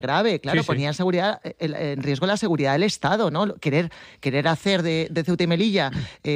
grave, claro, ponía en riesgo la seguridad del Estado, ¿no? Querer hacer de Ceuta y Melilla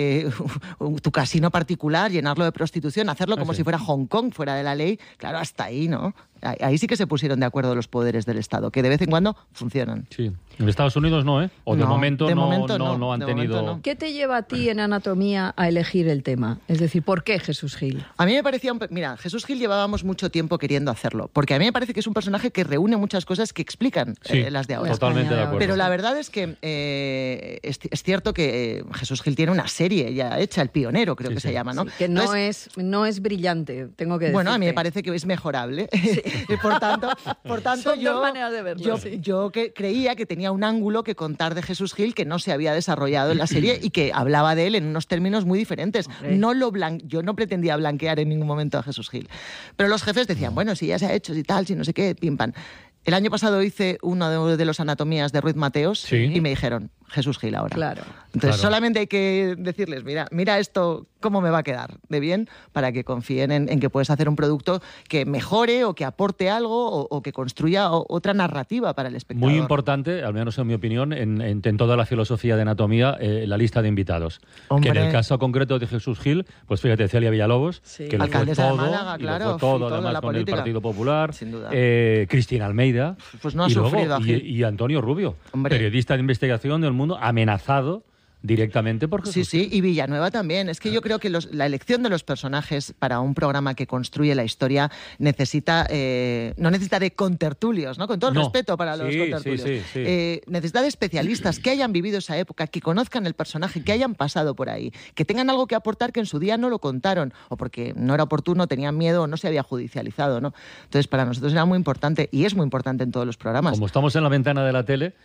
tu casino particular, llenarlo de prostitución, hacerlo como si fuera Hong Kong, fuera de la ley, claro, hasta ahí, ¿no? Ahí sí que se pusieron de acuerdo los poderes del Estado, que de vez en cuando funcionan. Sí. En Estados Unidos no, ¿eh? O de momento no han tenido... ¿Qué te lleva a ti en anatomía a elegir el tema? Es decir, ¿por qué Jesús Gil? A mí me parecía... Mira, Jesús Gil llevábamos mucho tiempo queriendo hacerlo, porque a mí me parece que es un personaje que reúne muchas cosas que explican las de ahora. Totalmente de acuerdo. Pero la verdad es que es cierto que Jesús Gil tiene una serie ya hecha, El Pionero, creo que se llama, ¿no? Sí, que no es brillante, tengo que decir. Bueno, a mí me parece que es mejorable. Sí. Por tanto son dos maneras de verlo. Yo creía que tenía un ángulo que contar de Jesús Gil que no se había desarrollado en la serie y que hablaba de él en unos términos muy diferentes. Yo no pretendía blanquear en ningún momento a Jesús Gil. Pero los jefes decían, bueno, si ya se ha hecho y tal, si no sé qué, pim pam. El año pasado hice uno de los anatomías de Ruiz Mateos y me dijeron, Jesús Gil ahora. Claro. Entonces solamente hay que decirles, mira esto, cómo me va a quedar de bien, para que confíen en que puedes hacer un producto que mejore o que aporte algo o que construya otra narrativa para el espectador. Muy importante, al menos en mi opinión, en toda la filosofía de anatomía, la lista de invitados. Hombre. Que en el caso concreto de Jesús Gil, pues fíjate, Celia Villalobos, que lo fue todo, Málaga, claro, todo además con el Partido Popular, sin duda. Cristina Almeida, pues no ha sufrido y Antonio Rubio, periodista de investigación del Mundo, amenazado directamente por Jesús. Sí, y Villanueva también. Es que yo creo que la elección de los personajes para un programa que construye la historia no necesita de contertulios, ¿no? Con todo el respeto para los contertulios. Necesita de especialistas que hayan vivido esa época, que conozcan el personaje, que hayan pasado por ahí, que tengan algo que aportar que en su día no lo contaron, o porque no era oportuno, tenían miedo o no se había judicializado, ¿no? Entonces, para nosotros era muy importante, y es muy importante en todos los programas. Como estamos en la ventana de la tele,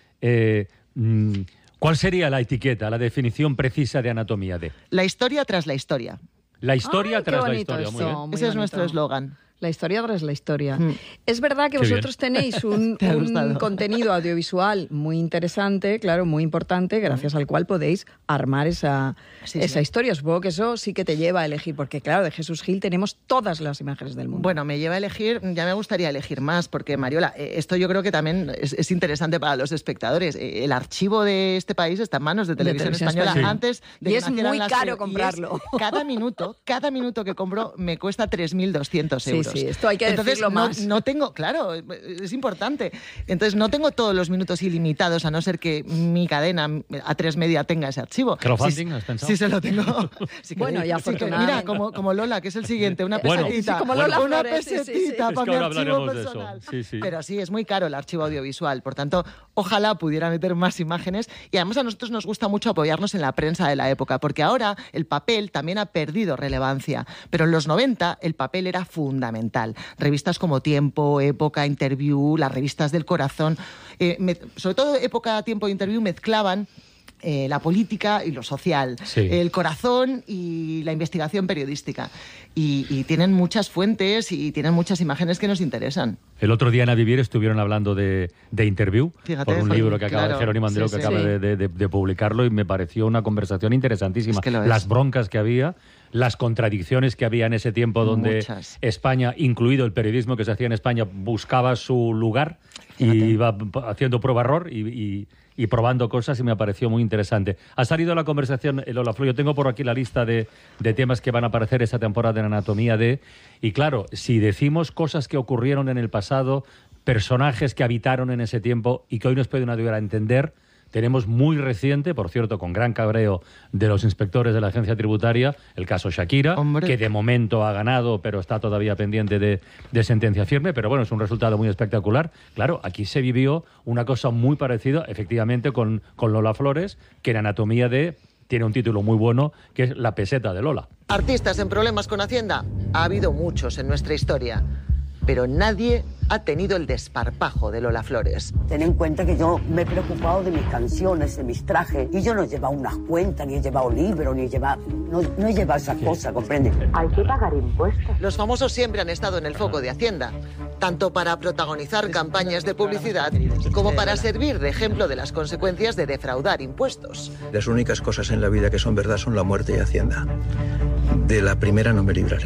¿cuál sería la etiqueta, la definición precisa de anatomía de? La historia tras la historia. La historia tras la historia, muy bien. Ese es nuestro eslogan. La historia tras la historia. Es verdad que vosotros tenéis un contenido audiovisual muy interesante, claro, muy importante, gracias al cual podéis armar esa historia. Supongo que eso sí que te lleva a elegir, porque claro, de Jesús Gil tenemos todas las imágenes del mundo. Bueno, me lleva a elegir, ya me gustaría elegir más, porque Mariola, esto yo creo que también es interesante para los espectadores. El archivo de este país está en manos de Televisión Española antes de y que es muy caro comprarlo. Cada minuto que compro me cuesta 3.200 euros. Sí, esto hay que decirlo más. No tengo, claro, es importante. Entonces no tengo todos los minutos ilimitados, a no ser que mi cadena A3 Media tenga ese archivo. ¿Crowdfunding has pensado? Sí, se lo tengo. Bueno, ya afortunadamente. Mira, como Lola, que es el siguiente, una pesetita. Como Lola una Flores, pesetita para mi archivo personal. Pero sí, es muy caro el archivo audiovisual. Por tanto, ojalá pudiera meter más imágenes. Y además a nosotros nos gusta mucho apoyarnos en la prensa de la época, porque ahora el papel también ha perdido relevancia. Pero en los 90 el papel era fundamental. Revistas como Tiempo, Época, Interview, las revistas del corazón, sobre todo Época, Tiempo e Interview mezclaban la política y lo social, el corazón y la investigación periodística. Y tienen muchas fuentes y tienen muchas imágenes que nos interesan. El otro día en A Vivir estuvieron hablando de Interview, por un libro que acaba de Jerónimo Andreu, que acaba de publicarlo, y me pareció una conversación interesantísima. Es que las broncas que había, las contradicciones que había en ese tiempo donde España, incluido el periodismo que se hacía en España, buscaba su lugar y iba haciendo prueba-error y probando cosas, y me pareció muy interesante. Ha salido la conversación, Lola Flor, yo tengo por aquí la lista de temas que van a aparecer esta temporada en Anatomía de... Y claro, si decimos cosas que ocurrieron en el pasado, personajes que habitaron en ese tiempo y que hoy nos pueden ayudar a entender... Tenemos muy reciente, por cierto, con gran cabreo de los inspectores de la agencia tributaria, el caso Shakira, que de momento ha ganado, pero está todavía pendiente de sentencia firme, pero bueno, es un resultado muy espectacular. Claro, aquí se vivió una cosa muy parecida, efectivamente, con Lola Flores, que en Anatomía de... tiene un título muy bueno, que es La peseta de Lola. Artistas en problemas con Hacienda, ha habido muchos en nuestra historia, pero nadie ha tenido el desparpajo de Lola Flores. Ten en cuenta que yo me he preocupado de mis canciones, de mis trajes, y yo no he llevado unas cuentas, ni he llevado libros, ni he llevado... No he llevado esas cosas, ¿comprende? Hay que pagar impuestos. Los famosos siempre han estado en el foco de Hacienda, tanto para protagonizar campañas de publicidad como para servir de ejemplo de las consecuencias de defraudar impuestos. Las únicas cosas en la vida que son verdad son la muerte y Hacienda. De la primera no me libraré.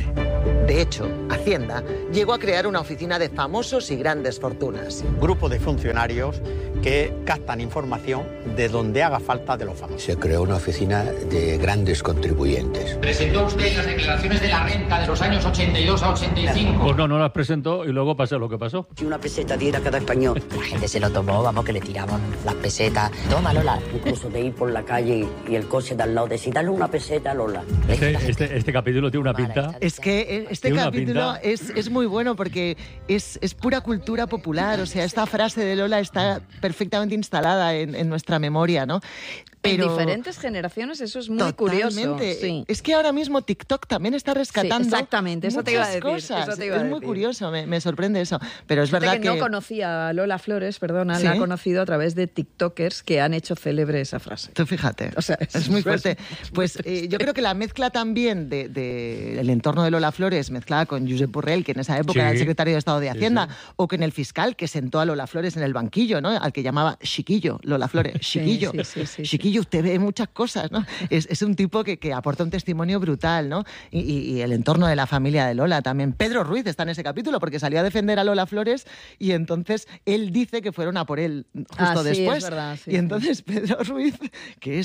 De hecho, Hacienda llegó a crear una oficina de famosos y grandes fortunas. Grupo de funcionarios que captan información de donde haga falta de los famosos. Se creó una oficina de grandes contribuyentes. ¿Presentó usted las declaraciones de la renta de los años 82 a 85? Pues no las presentó y luego pasó lo que pasó. Si una peseta diera cada español. La gente se lo tomó, vamos, que le tiramos las pesetas. Toma, Lola. Incluso de ir por la calle y el coche de al lado, decir, dale una peseta, Lola. Este capítulo tiene una pinta. Es que este capítulo es muy bueno porque es pura cultura popular. O sea, esta frase de Lola está perfectamente instalada en nuestra memoria, ¿no? Pero en diferentes generaciones eso es muy curioso. Sí. Es que ahora mismo TikTok también está rescatando exactamente, eso te iba a decir. Cosas. Eso te iba a decir. Muy curioso, me sorprende eso. Pero es verdad que no conocía a Lola Flores, perdona, ¿sí? La ha conocido a través de TikTokers que han hecho célebre esa frase. Tú fíjate, o sea, es muy fuerte. Pues yo creo que la mezcla también del entorno de Lola Flores, mezclada con Josep Borrell, que en esa época era el secretario de Estado de Hacienda, o con el fiscal que sentó a Lola Flores en el banquillo, ¿no? Al que llamaba Chiquillo, Lola Flores, Chiquillo. Chiquillo, usted ve muchas cosas, ¿no? Es un tipo que aporta un testimonio brutal, ¿no? Y el entorno de la familia de Lola también. Pedro Ruiz está en ese capítulo porque salió a defender a Lola Flores y entonces él dice que fueron a por él justo después. Es verdad, y entonces Pedro Ruiz, que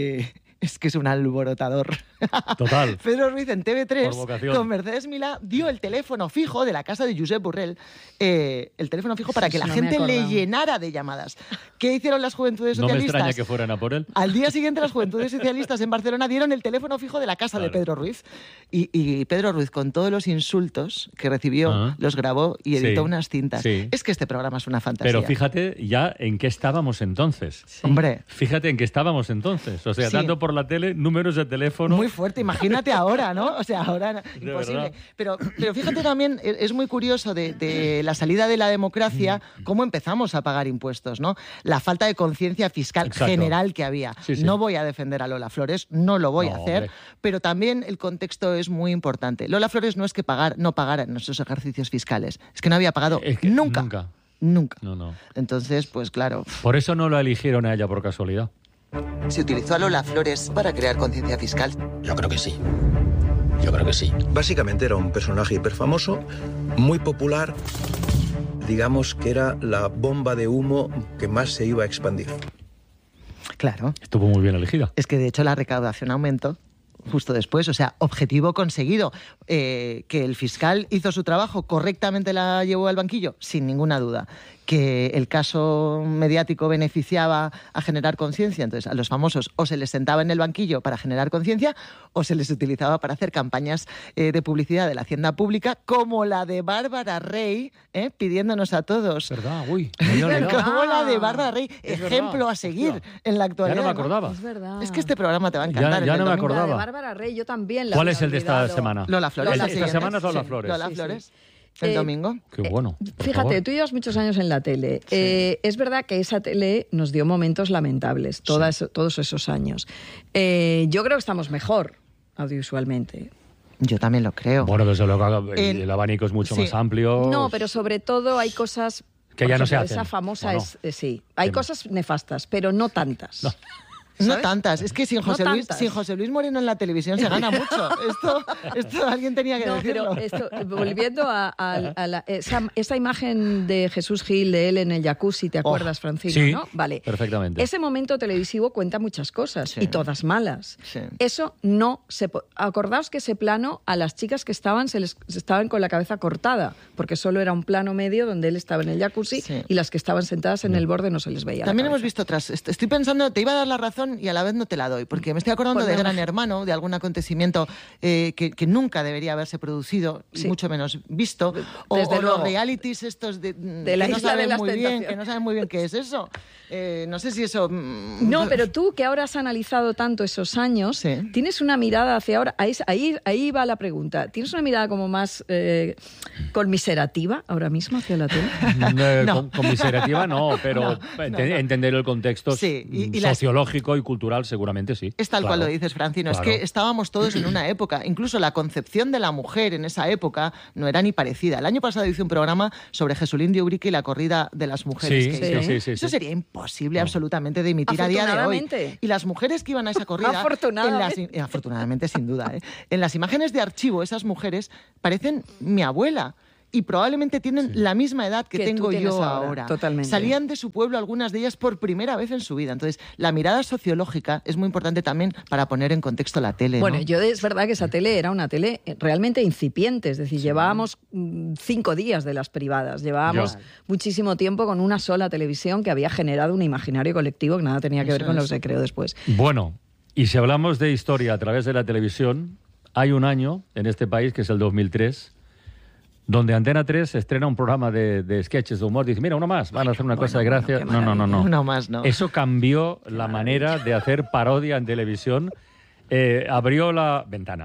es un alborotador. Total. Pedro Ruiz en TV3 con Mercedes Milá dio el teléfono fijo de la casa de Josep Borrell, el teléfono fijo para que la gente le llenara de llamadas. ¿Qué hicieron las Juventudes Socialistas? No me extraña que fueran a por él. Al día siguiente las Juventudes Socialistas en Barcelona dieron el teléfono fijo de la casa de Pedro Ruiz. Y Pedro Ruiz, con todos los insultos que recibió, los grabó y editó unas cintas. Sí. Es que este programa es una fantasía. Pero fíjate ya en qué estábamos entonces. Sí. Hombre. Fíjate en qué estábamos entonces. O sea, dando por la tele números de teléfono. Muy fuerte, imagínate ahora, ¿no? O sea, ahora imposible. Pero fíjate también, es muy curioso de la salida de la democracia, cómo empezamos a pagar impuestos, ¿no? La falta de conciencia fiscal general que había. Sí. No voy a defender a Lola Flores, no lo voy a hacer, pero también el contexto es muy importante. Lola Flores no es que no pagara en nuestros ejercicios fiscales, es que no había pagado nunca. No. Entonces, pues claro. Por eso no la eligieron a ella por casualidad. ¿Se utilizó a Lola Flores para crear conciencia fiscal? Yo creo que sí. Básicamente era un personaje hiperfamoso, muy popular. Digamos que era la bomba de humo que más se iba a expandir. Claro. Estuvo muy bien elegida. Es que de hecho la recaudación aumentó justo después, o sea, objetivo conseguido. Que el fiscal hizo su trabajo, correctamente la llevó al banquillo, sin ninguna duda. Que el caso mediático beneficiaba a generar conciencia, entonces a los famosos o se les sentaba en el banquillo para generar conciencia o se les utilizaba para hacer campañas de publicidad de la hacienda pública, como la de Bárbara Rey, pidiéndonos a todos. ¿Verdad? Uy. Como la de Bárbara Rey, ejemplo a seguir en la actualidad. Ya no me acordaba. ¿no? Es verdad. Es que este programa te va a encantar. Ya no me acordaba. La de Bárbara Rey, yo también la ¿Cuál es el de esta semana? Lola Flores. Esta semana es Lola Flores. Lola Flores. El domingo. Qué bueno. Fíjate, tú llevas muchos años en la tele. Es verdad que esa tele nos dio momentos lamentables, todos esos años. Yo creo que estamos mejor audiovisualmente. Yo también lo creo. Bueno, desde luego el abanico es mucho más amplio. No, pero sobre todo hay cosas que ya no se hacen. Esa famosa hay cosas nefastas, pero no tantas. No tantas. Es que sin José Luis Moreno en la televisión se gana mucho. Esto alguien tenía que decirlo. Pero volviendo a esa imagen de Jesús Gil, de él en el jacuzzi, ¿te acuerdas, Francino? Sí, ¿no? Vale. Perfectamente. Ese momento televisivo cuenta muchas cosas y todas malas. Sí. Eso no se... Acordaos que ese plano a las chicas que estaban estaban con la cabeza cortada, porque solo era un plano medio donde él estaba en el jacuzzi y las que estaban sentadas en el borde no se les veía. También hemos visto otras. Estoy pensando, te iba a dar la razón y a la vez no te la doy, porque me estoy acordando de Gran Hermano, de algún acontecimiento que nunca debería haberse producido, y mucho menos visto, o los realities estos de la que no saben muy bien, que no saben muy bien qué es eso. No sé si eso... No, pero tú que ahora has analizado tanto esos años, tienes una mirada hacia ahora, ahí va la pregunta, ¿tienes una mirada como más conmiserativa ahora mismo hacia la tele? Conmiserativa no, pero entender el contexto sociológico histórico y cultural seguramente sí. Es tal cual lo dices, Francino. Claro. Es que estábamos todos en una época. Incluso la concepción de la mujer en esa época no era ni parecida. El año pasado hice un programa sobre Jesulín de Ubrique y la corrida de las mujeres. Sí. Eso sería imposible absolutamente de emitir a día de hoy. Y las mujeres que iban a esa corrida... Afortunadamente, sin duda. En las imágenes de archivo, esas mujeres parecen mi abuela. Y probablemente tienen la misma edad que tengo yo ahora. Totalmente. Salían de su pueblo algunas de ellas por primera vez en su vida. Entonces, la mirada sociológica es muy importante también para poner en contexto la tele. Bueno, ¿no? es verdad que esa tele era una tele realmente incipiente. Es decir, llevábamos 5 días de las privadas. Llevábamos muchísimo tiempo con una sola televisión que había generado un imaginario colectivo que nada tenía que ver con lo que se creó después. Bueno, y si hablamos de historia a través de la televisión, hay un año en este país, que es el 2003, donde Antena 3 estrena un programa de sketches de humor. Dice, mira, uno más, van a hacer una cosa de gracia. No. Uno más, no. Eso cambió la manera de hacer parodia en televisión. Abrió la ventana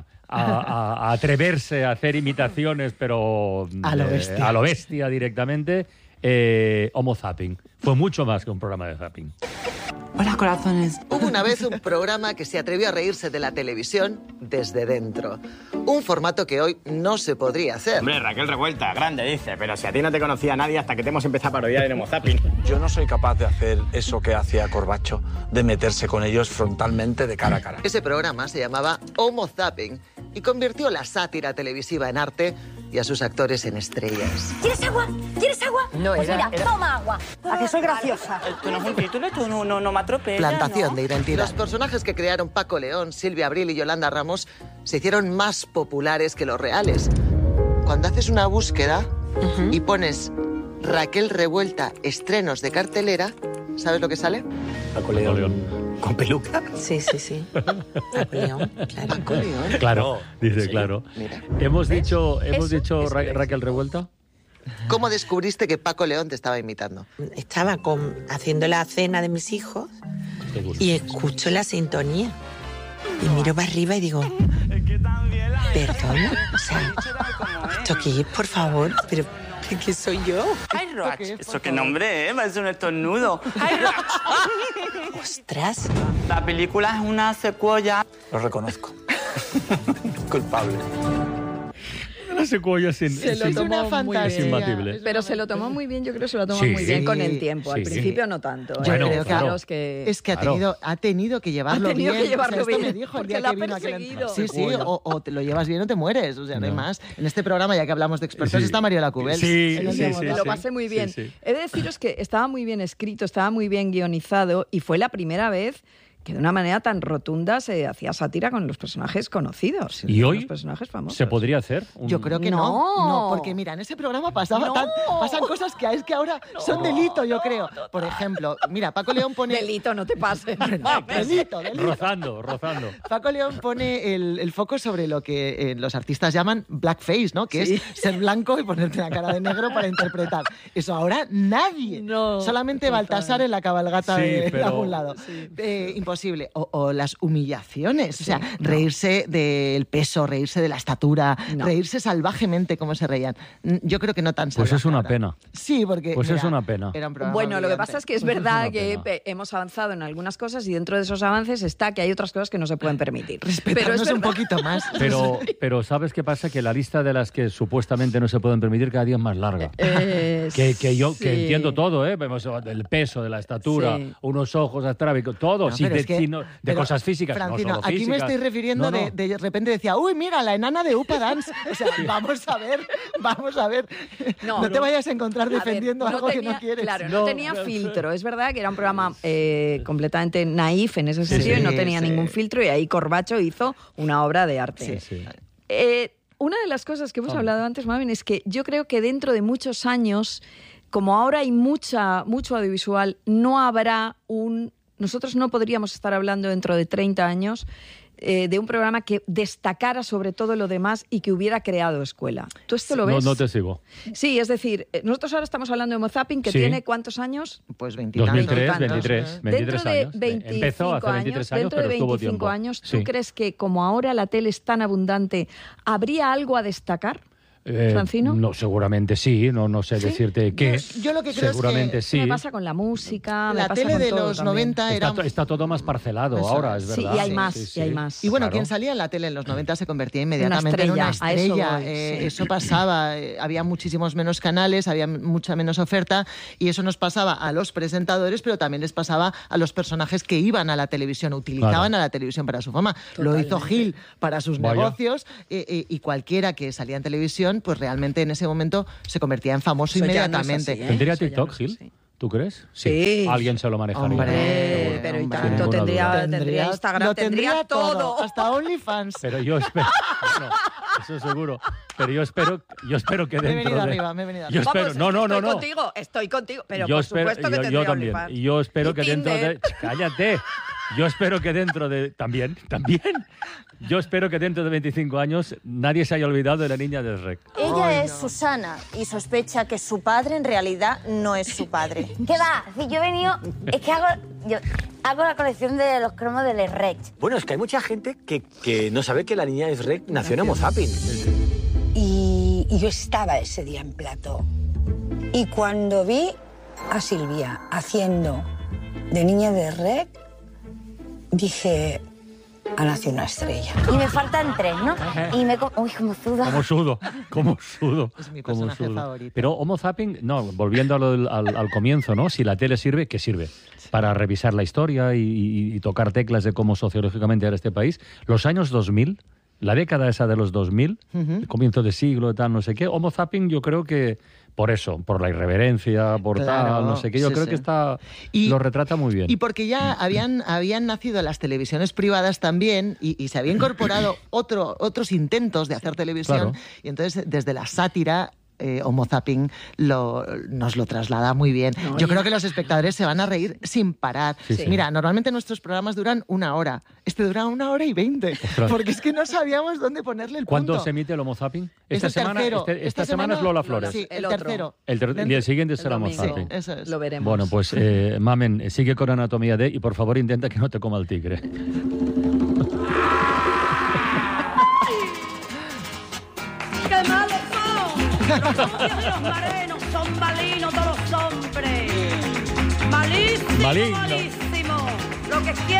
a atreverse a hacer imitaciones, pero a lo bestia directamente. Homo Zapping. Fue mucho más que un programa de zapping. Hola, corazones. Hubo una vez un programa que se atrevió a reírse de la televisión desde dentro. Un formato que hoy no se podría hacer. Hombre, Raquel Revuelta, grande, dice. Pero si a ti no te conocía nadie hasta que te hemos empezado a parodiar en Homo Zapping. Yo no soy capaz de hacer eso que hacía Corbacho, de meterse con ellos frontalmente de cara a cara. Ese programa se llamaba Homo Zapping y convirtió la sátira televisiva en arte y a sus actores en estrellas. ¿Quieres agua? ¿Quieres agua? No, pues mira, toma agua. ¿A que soy graciosa? Tú no es un título, tú no me atropellas. Plantación de identidad. Los personajes que crearon Paco León, Silvia Abril y Yolanda Ramos se hicieron más populares que los reales. Cuando haces una búsqueda y pones Raquel Revuelta, estrenos de cartelera, ¿sabes lo que sale? Paco León. ¿Con peluca? Sí. Paco León, claro. Paco León. Claro, dice, sí. Claro. Mira. ¿Hemos dicho Raquel Revuelta? ¿Cómo descubriste que Paco León te estaba imitando? Estaba haciendo la cena de mis hijos y escucho la sintonía. Y miro para arriba y digo, perdona, o sea, ¿esto qué es, por favor? Pero ¿qué soy yo? ¡Ay, Roach! ¿Eso qué nombre es? Es un estornudo. ¡Ay, Roach! ¡Ostras! La película es una secuela. Lo reconozco. Culpable. La secuoya es imbatible. Pero se lo tomó muy bien, yo creo que se lo tomó muy bien con el tiempo. Al principio no tanto. Yo creo que es que ha tenido que llevarlo bien. Esto me dijo el día que vino aquel... Sí, o te lo llevas bien o te mueres. O sea, además, en este programa, ya que hablamos de expertos, está Mariola Cubel. Sí, lo pasé muy bien. He de deciros que estaba muy bien escrito, estaba muy bien guionizado y fue la primera vez que de una manera tan rotunda se hacía sátira con los personajes conocidos. ¿Y hoy los personajes famosos. se podría hacer? Yo creo que no, porque mira, en ese programa pasan cosas que ahora son delito, yo creo. Por ejemplo, mira, Paco León pone... Delito, no te pases. delito. Rozando. Paco León pone el foco sobre lo que los artistas llaman blackface, ¿no? Que es ser blanco y ponerte la cara de negro para interpretar. Eso ahora nadie. Solamente Baltasar en la cabalgata de algún lado. Imposible. O las humillaciones, o sea, reírse del peso, reírse de la estatura, reírse salvajemente como se reían. Yo creo que no tan salvaje. Pues es una pena. Sí, porque... Pues es una pena. Bueno, lo que pasa es que es verdad que hemos avanzado en algunas cosas y dentro de esos avances está que hay otras cosas que no se pueden permitir. Respetarnos un poquito más. Pero ¿sabes qué pasa? Que la lista de las que supuestamente no se pueden permitir cada día es más larga. Que yo entiendo todo, el peso, de la estatura, unos ojos astrábicos, todo. De cosas físicas, Francino, no solo físicas. Aquí me estoy refiriendo de repente decía, uy, mira, la enana de Upa Dance. O sea, vamos a ver. No te vayas a encontrar defendiendo algo que no quieres. Claro, no tenía filtro. Es verdad que era un programa completamente naif en ese sentido y no tenía ningún filtro y ahí Corbacho hizo una obra de arte. Una de las cosas que hemos hablado antes, Mamen, es que yo creo que dentro de muchos años, como ahora hay mucho audiovisual, no habrá nosotros no podríamos estar hablando dentro de 30 años de un programa que destacara sobre todo lo demás y que hubiera creado escuela. ¿Tú esto lo ves? No te sigo. Sí, es decir, nosotros ahora estamos hablando de Homo Zapping, que tiene ¿cuántos años? Pues 23 dentro años. De 25 hace 23 años, dentro de 25 años, ¿tú crees que como ahora la tele es tan abundante, habría algo a destacar? ¿Francino? No, seguramente sí, no sé decirte qué. Yo lo que creo seguramente es que sí. Me pasa con la música, la tele de los 90 está todo más parcelado ahora, es verdad. Sí, y hay más, y hay más. Y bueno, quien salía en la tele en los 90 se convertía inmediatamente en una estrella. Eso pasaba, había muchísimos menos canales, había mucha menos oferta, y eso nos pasaba a los presentadores, pero también les pasaba a los personajes que iban a la televisión, utilizaban a la televisión para su fama. Totalmente. Lo hizo Gil para sus negocios, y cualquiera que salía en televisión, pues realmente en ese momento se convertía en famoso inmediatamente. ¿Tendría TikTok, Gil? ¿Tú crees? Sí. Alguien se lo manejaría. Hombre, pero y tanto tendría Instagram, tendría todo. Hasta OnlyFans. Pero yo espero... Bueno, eso seguro. Pero yo espero que dentro me he venido arriba. Yo espero... No. Estoy contigo. Pero yo por supuesto que tendría también. OnlyFans. Y yo espero que dentro de... ¡Cállate! Yo espero que dentro de... También. Yo espero que dentro de 25 años nadie se haya olvidado de la niña del REC. Ella es Susana y sospecha que su padre en realidad no es su padre. ¿Qué va? Si yo he venido... Es que hago la colección de los cromos del REC. Bueno, es que hay mucha gente que no sabe que la niña del REC nació en Homo Zapping. Y yo estaba ese día en plató. Y cuando vi a Silvia haciendo de niña de REC, dije... Ha nacido una estrella. Y me faltan 3, ¿no? Y me... Uy, como sudo. Como sudo. Es mi personaje favorito. Pero Homo Zapping, volviendo al comienzo, ¿no? Si la tele sirve, ¿qué sirve? Para revisar la historia y tocar teclas de cómo sociológicamente era este país. Los años 2000, la década esa de los 2000, el comienzo de siglo, tal, no sé qué, Homo Zapping yo creo que... Por eso, por la irreverencia, por tal, no sé qué. Yo creo que lo retrata muy bien. Y porque ya habían nacido las televisiones privadas también y se había incorporado otros intentos de hacer televisión. Claro. Y entonces, desde la sátira... Homo Zapping nos lo traslada muy bien. Yo creo que los espectadores se van a reír sin parar. Sí. Mira, normalmente nuestros programas duran 1 hora. Este dura 1 hora y 20. Ostras. Porque es que no sabíamos dónde ponerle el punto. ¿Cuándo se emite el Homo Zapping? Esta semana es Lola Flores. Sí, el tercero. Y el siguiente será Homo Zapping. Eso es. Lo veremos. Bueno, pues Mamen, sigue con Anatomía D y por favor intenta que no te coma el tigre. ¡Qué malos son! Los sucios y los marenos son malinos todos los hombres. Malísimo. Lo que